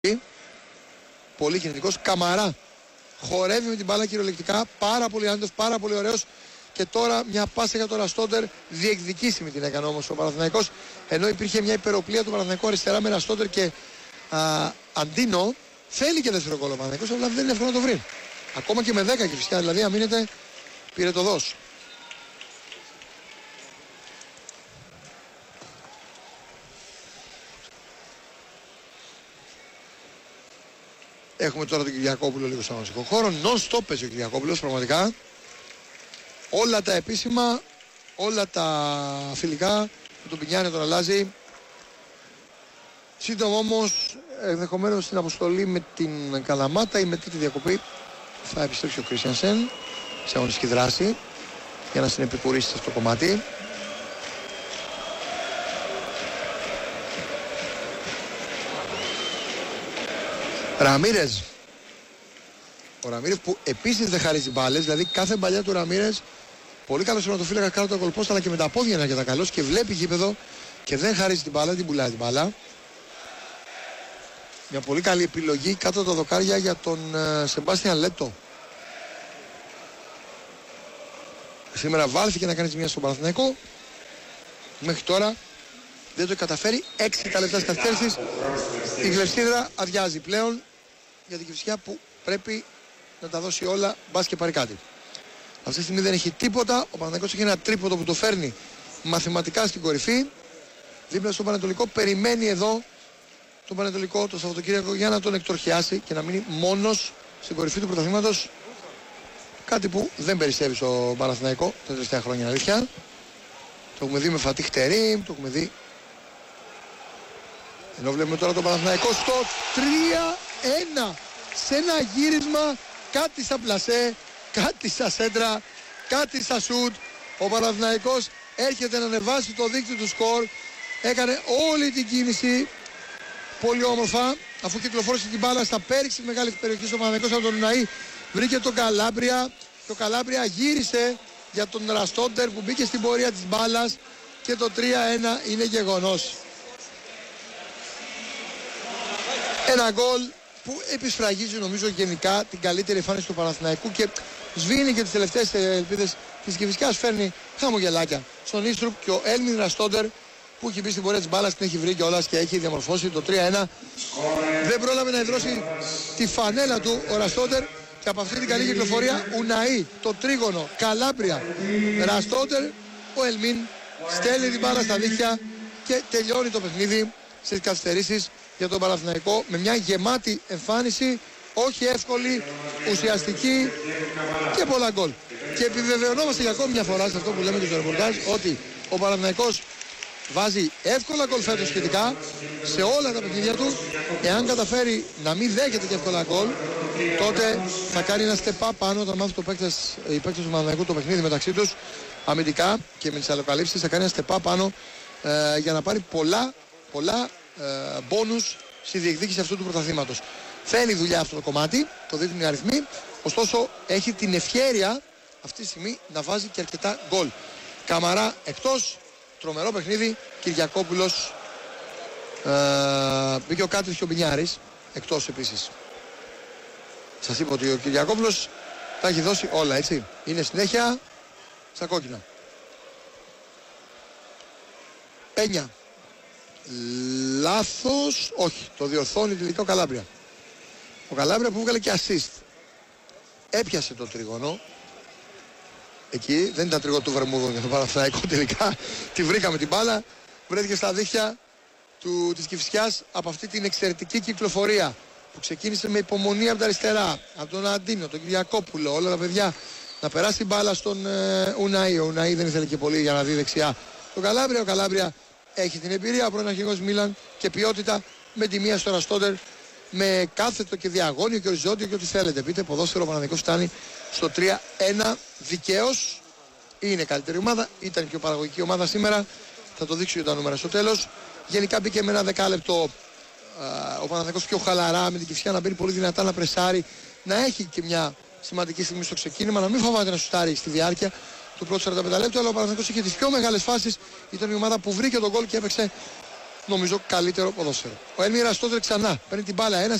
Πολύ κινητικός. Καμαρά χορεύει με την μπάλα κυριολεκτικά. Πάρα πολύ άνετος, πάρα πολύ ωραίος. Και τώρα μια πάσα για τον Ραστόντερ. Διεκδικήσιμη την έκανε όμως ο Παναθηναϊκός. Ενώ υπήρχε μια υπεροπλία του Παναθηναϊκού αριστερά με Ραστόντερ και Αντίνο. Θέλει και δεύτερο γκολ ο Παναθηναϊκός, αλλά δεν είναι εύκολο να το βρει. Ακόμα και με 10 και φυσικά, δηλαδή αν μείνετε πήρε το δώσ. Έχουμε τώρα τον Κυριακόπουλο λίγο στον αγωνιστικό χώρο. Non-stop παίζει ο Κυριακόπουλος, πραγματικά. Όλα τα επίσημα, όλα τα φιλικά, με τον Πινιάνη τον αλλάζει. Σύντομα όμως, ενδεχομένως στην αποστολή με την Καλαμάτα ή μετά τη διακοπή, θα επιστρέψει ο Κρίστιανσεν σε αγωνιστική δράση για να συνεπικουρήσει σε αυτό το κομμάτι. Ραμίρεζ. Ο Ραμίρεζ που επίσης δεν χαρίζει μπάλες, δηλαδή κάθε μπαλιά του Ραμίρεζ, πολύ καλός τερματοφύλακας κάτω το κολπός, αλλά και με τα πόδια είναι αρκετά καλός και βλέπει γήπεδο και δεν χαρίζει την μπάλα, την πουλάει την μπάλα. Μια πολύ καλή επιλογή κάτω τα δοκάρια για τον Σεμπάστιαν Λέτο. Σήμερα βάλθηκε να κάνει ζημιά στον Παναθηναϊκό. Μέχρι τώρα δεν το καταφέρει. 6 τα λεπτά της καθυστέρησης. Η κλεψίδρα αδειάζει πλέον για την Κηφισιά που πρέπει να τα δώσει όλα, μπας και πάρει κάτι. Αυτή τη στιγμή δεν έχει τίποτα. Ο Παναθηναϊκός έχει ένα τρίποντο που το φέρνει μαθηματικά στην κορυφή. Δίπλα στο Πανετολικό περιμένει εδώ τον Πανετολικό το Σαββατοκύριακο για να τον εκτροχιάσει και να μείνει μόνος στην κορυφή του πρωταθλήματος. Κάτι που δεν περισσεύει στο Παναθηναϊκό τα τελευταία χρόνια, αλήθεια. Το έχουμε δει με Φατίχ Τερίμ, το έχουμε δει. Ενώ βλέπουμε τώρα τον Παναθηναϊκό στο 3-1. Σε ένα γύρισμα, κάτι σαν πλασέ, κάτι σαν σέντρα, κάτι σαν σουτ. Ο Παναθηναϊκός έρχεται να ανεβάσει το δίκτυο του σκορ. Έκανε όλη την κίνηση πολύ όμορφα, αφού κυκλοφόρησε την μπάλα στα πέριξη μεγάλη περιοχή στο Παναθηναϊκός από τον Ουναή. Βρήκε τον Καλάμπρια και ο Καλάμπρια γύρισε για τον Ραστόντερ που μπήκε στην πορεία της μπάλας και το 3-1 είναι γεγονός. Ένα γκολ που επισφραγίζει νομίζω γενικά την καλύτερη εμφάνιση του Παναθηναϊκού και σβήνει και τις τελευταίες ελπίδες της Κηφισιάς, φέρνει χαμογελάκια στον Ίστρουπ και ο Έλμιν Ραστόντερ που έχει μπει στην πορεία της μπάλας, την έχει βρει κιόλας και έχει διαμορφώσει το 3-1. Δεν πρόλαβε να ιδρώσει τη φανέλα του ο Ραστόντερ και από αυτή την καλή κυκλοφορία Ουναή, το τρίγωνο, Καλάμπρια, Ραστόντερ, ο Ελμίν στέλνει την μπάλα στα δίχτυα και τελειώνει το παιχνίδι στις καθυστερήσεις για τον Παναθηναϊκό με μια γεμάτη εμφάνιση, όχι εύκολη, ουσιαστική και πολλά γκολ. Και επιβεβαιωνόμαστε για ακόμη μια φορά σε αυτό που λέμε στο ρεπορτάζ ότι ο Παναθηναϊκός βάζει εύκολα γκολ φέτος σχετικά σε όλα τα παιχνίδια του. Εάν καταφέρει να μην δέχεται και εύκολα γκολ, τότε θα κάνει ένα step up πάνω όταν μάθουν οι παίκτες του Παναθηναϊκού το παιχνίδι μεταξύ τους αμυντικά και με τις αλλοκαλύψεις θα κάνει ένα step up πάνω για να πάρει πολλά μπόνους στη διεκδίκηση αυτού του πρωταθλήματος. Θέλει δουλειά αυτό το κομμάτι, το δείχνουν οι αριθμοί, ωστόσο έχει την ευχέρεια αυτή τη στιγμή να βάζει και αρκετά γκολ. Καμαρά εκτός, τρομερό παιχνίδι, Κυριακόπουλος, μπήκε ο Κάτρης και ο Μπινιάρης, εκτός επίσης. Σας είπα ότι ο Κυριακόπουλος τα έχει δώσει όλα, έτσι. Είναι συνέχεια στα κόκκινα. Πένια. Λάθος, όχι, το διορθώνει τελικά ο Καλάμπρια. Ο Καλάμπρια που βγάλε και assist. Έπιασε το τρίγωνο. Εκεί δεν ήταν τρίγωνο του Βερμούδων για τον Παναθηναϊκό τελικά. Τη βρήκαμε την μπάλα. Βρέθηκε στα δίχτυα της Κηφισιάς από αυτή την εξαιρετική κυκλοφορία που ξεκίνησε με υπομονή από τα αριστερά. Από τον Αντίνο, τον Κυριακόπουλο, όλα τα παιδιά να περάσει την μπάλα στον Ουναή. Ο Ουναή δεν ήθελε και πολύ για να δει δεξιά τον Καλάμπρια. Ο Καλάμπρια έχει την εμπειρία, ο πρώην αρχηγός Μίλαν και ποιότητα με τη μία στο Ραστόντερ, με κάθετο και διαγώνιο και οριζόντιο και ό,τι θέλετε. Πείτε, ποδόσφαιρο ο Παναθηναϊκός φτάνει στο 3-1 δικαίως. Είναι καλύτερη ομάδα, ήταν πιο παραγωγική ομάδα σήμερα. Θα το δείξω για τα νούμερα στο τέλος. Γενικά μπήκε με ένα δεκάλεπτο ο Παναθηναϊκός πιο χαλαρά με την Κηφισιά να μπαίνει πολύ δυνατά, να πρεσάρει, να έχει και μια σημαντική στιγμή στο ξεκίνημα, να μην φοβάται να σουτάρει στη διάρκεια του πρώτου 45 λεπτού. Αλλά ο Παναθηναϊκός είχε τις πιο μεγάλες φάσεις. Ήταν η ομάδα που βρήκε τον γκολ και έπαιξε νομίζω καλύτερο ποδόσφαιρο. Ο Έλμιρας τότε ξανά παίρνει την μπάλα, ένας